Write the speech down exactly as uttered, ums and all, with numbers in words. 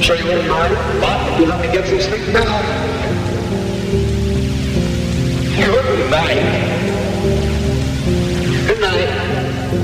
sure you wouldn't mind, but you'll have to get some sleep now. Good night.